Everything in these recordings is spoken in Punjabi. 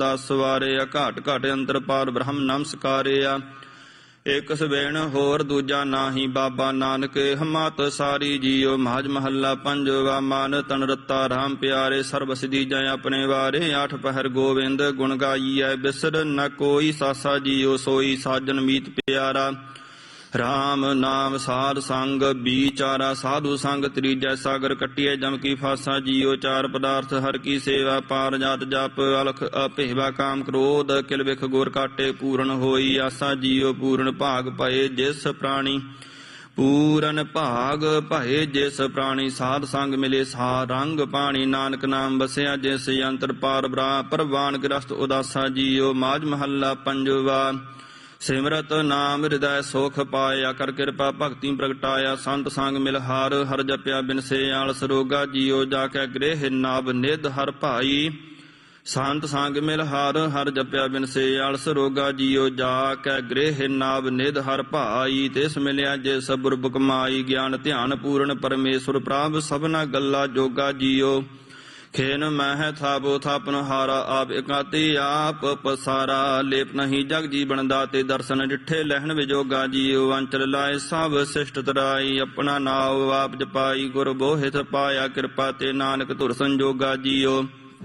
10 ਵਾਰਿਆ। ਘਾਟ ਘਾਟ ਅੰਤਰ ਪਾਰ ਬ੍ਰਹਮ ਨਮਸਕਾਰਿਆ। ਇਕ ਸਵੇਣ ਹੋਰ ਦੂਜਾ ਨਾਹੀ ਬਾਬਾ ਨਾਨਕ। ਹਮਤ ਸਾਰੀ ਜੀਓ ਮਾਝ ਮਹੱਲਾ ਪੰਜਵਾ। ਮਨ ਤਨ ਰਤਾ ਰਾਮ ਪਿਆਰੇ ਸਰਬ ਸਿਧੀ ਜੈ ਆਪਣੇ ਵਾਰੇ। 8 ਪਹਿਰ ਗੋਬਿੰਦ ਗੁਣ ਗਾਈਐ ਬਿਸਰ ਨ ਕੋਈ। ਸਾਸਾ ਜੀਓ ਸੋਈ ਸਾਜਨ ਮੀਤ ਪਿਆਰਾ। ਰਾਮ ਨਾਮ ਸਾਧ ਸੰਗ ਵਿਚਾਰਾ। ਸਾਧੂ ਸੰਗ ਤ੍ਰੀਜੈ ਸਾਗਰ ਕੱਟਿਐ ਜਮ ਕੀ ਫਾਸਾ। ਜੀਓ 4 ਪਦਾਰਥ ਹਰ ਕੀ ਸੇਵਾ। ਪਾਰ ਜਾਤ ਜਪ ਅਲਖ ਅਭੇਵਾ। ਕਾਮ ਕ੍ਰੋਧ ਕਿਲ ਬਿਖ ਗੁਰ ਕਾਟੇ। ਪੂਰਨ ਹੋਈ ਆਸਾ ਜੀਓ ਪੂਰਨ ਭਾਗ ਭਏ ਜਿਸ ਪ੍ਰਾਣੀ। ਪੂਰਨ ਭਾਗ ਭਏ ਜਿਸ ਪ੍ਰਾਣੀ। ਸਾਧ ਸੰਗ ਮਿਲੇ ਸਾ ਰੰਗ ਪਾਣੀ। ਨਾਨਕ ਨਾਮ ਬਸਿਆ ਜਿਸ ਯੰਤਰ ਪਾਰ ਬਰਾ। ਪ੍ਰਵਾਨ ਗ੍ਰਸਤ ਉਦਾਸਾ ਜੀਓ ਮਾਝ ਮਹੱਲਾ ਪੰਜਵਾ। ਸਿਮਰਤ ਨਾਮ ਹਿਰਦੈ ਸੁਖ ਪਾਇਆ। ਕਰ ਕਿਰਪਾ ਭਗਤੀ ਪ੍ਰਗਟਾਇਆ। ਸੰਤ ਸੰਗ ਮਿਲ ਹਰ ਹਰ ਜਪਿਆ ਬਿਨਸੇ ਆਲਸ ਰੋਗਾ। ਜੀਓ ਜਾ ਕੇ ਗ੍ਰਹਿ ਨਾਭ ਨਿਧ ਹਰ ਭਾਈ। ਸੰਤ ਸੰਗ ਮਿਲ ਹਰ ਹਰ ਜਪਿਆ ਬਿਨਸੇ ਆਲਸ ਰੋਗਾ। ਜੀਓ ਜਾ ਕੇ ਗ੍ਰਹਿ ਨਾਭ ਨਿਧ ਹਰ ਭਾਈ। ਤਿਸ ਮਿਲਿਆ ਜਿਸ ਬੁਰਬ ਕਮਾਈ। ਗਿਆਨ ਧਿਆਨ ਪੂਰਨ ਪਰਮੇਸ਼ਵਰ ਪ੍ਰਭ ਸਭਨਾ ਗੱਲਾ ਜੋਗਾ। ਜੀਓ ਖੇਨ ਮਹਿ ਥਾਪੋ ਥਾਪਨ ਹਾਰਾ। ਆਪ ਇਕਾਤੀ ਆਪ ਪਸਾਰਾ। ਲੇਪ ਨਹੀਂ ਜਗ ਜੀਵਨ ਦਾਤੇ। ਦਰਸ਼ਨ ਡਿਠੇ ਲਹਿਣ ਵਿਜੋਗਾ। ਜੀਓ ਅੰਚਲ ਲਾਏ ਸਭ ਸਿਸ਼ਟ ਤਰਾਈ। ਆਪਣਾ ਨਾਉ ਆਪ ਜਪਾਈ। ਗੁਰ ਬੋਹਿਤ ਪਾਇਆ ਕਿਰਪਾ ਤੇ। ਨਾਨਕ ਧੁਰ ਸੰਜੋਗਾ। ਜੀਓ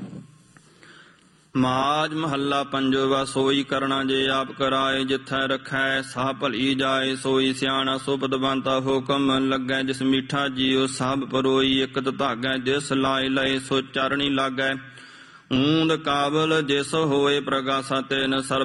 ਮਾਝ ਮਹੱਲਾ ਪੰਜਵਾ। ਸੋਈ ਕਰਣਾ ਜੇ ਆਪ ਕਰਾਏ। ਜਿਥੈ ਰਖੈ ਸਾ ਭਲੀ ਜਾਏ। ਸੋਈ ਸਿਆਣਾ ਸੋ ਪਦਵੰਤਾ। ਹੁਕਮ ਲੱਗੈ ਜਿਸ ਮੀਠਾ। ਜੀਓ ਸਭ ਪਰੋਈ ਇਕ ਧਾਗੈ। ਜਿਸ ਲਾਏ ਲਏ ਸੋ ਚਰਣੀ ਲਾਗੈ। ਊਂਦ ਕਾਬਲ ਜਿਸ ਹੋਏ ਪ੍ਰਗਾਸਾ। ਤਿਨ ਸਰਬ